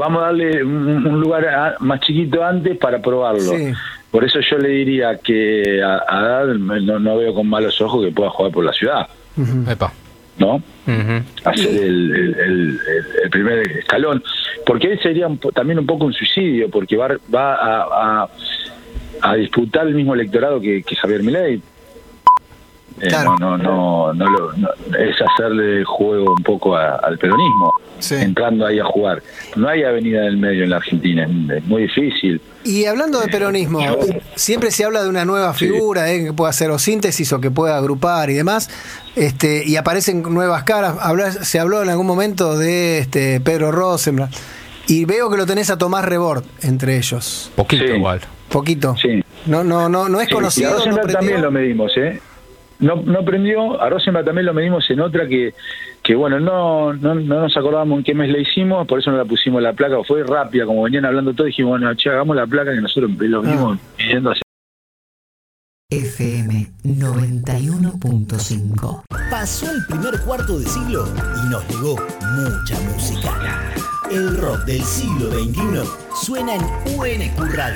vamos a darle un lugar más chiquito antes para probarlo. Sí. Por eso yo le diría que a Haddad no veo con malos ojos que pueda jugar por la ciudad. ¿No? Hacer el primer escalón. Porque él sería también un poco un suicidio, porque va a disputar el mismo electorado que Javier Milei. Claro. No, es hacerle el juego un poco al peronismo, entrando ahí a jugar. No hay avenida del medio en la Argentina, es muy difícil. Y hablando de peronismo, siempre se habla de una nueva figura, que pueda hacer o síntesis o que pueda agrupar y demás, y aparecen nuevas caras. Se habló en algún momento de Pedro Rosenblatt, y veo que lo tenés a Tomás Rebord entre ellos. Poquito igual. Poquito. Sí. No es conocido. Y a Rosenblatt también lo medimos, No prendió. A Rosenblatt también lo medimos en otra que bueno, no nos acordábamos en qué mes la hicimos, por eso no la pusimos la placa, fue rápida, como venían hablando todos, dijimos, bueno, che, hagamos la placa que nosotros lo venimos pidiendo hace. FM 91.5. Pasó el primer cuarto de siglo y nos legó mucha música. El rock del siglo XXI suena en UNQ Radio.